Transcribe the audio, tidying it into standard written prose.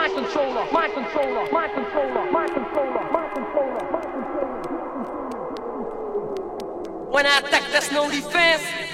controller, my controller, my controller, my controller, my controller, my controller. When I attack, there's no defense.